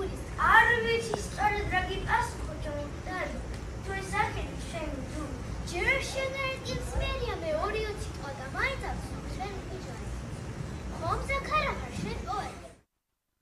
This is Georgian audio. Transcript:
გულის არ ვიცი სწორედ რა გიპასუხო ჩემი მკვდარი თუ ეს არ ქედი ჩემი დული ჯერ შენ